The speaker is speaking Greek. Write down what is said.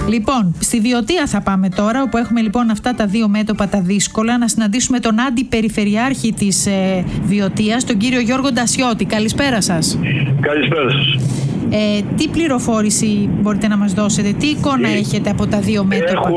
Λοιπόν, στη Βιωτία θα πάμε τώρα, όπου έχουμε λοιπόν αυτά τα δύο μέτωπα τα δύσκολα, να συναντήσουμε τον αντιπεριφερειάρχη της Βιωτίας, τον κύριο Γιώργο Ντασιώτη. Καλησπέρα σας. Καλησπέρα σας. Τι πληροφόρηση μπορείτε να μας δώσετε, τι εικόνα έχετε από τα δύο μέτωπα?